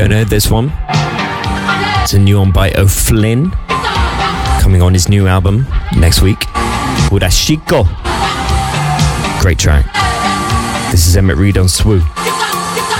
don't know this one. It's a new one by O'Flynn, coming on his new album next week, called Ashiko. Great track. This is Emmett Reed on Swoo.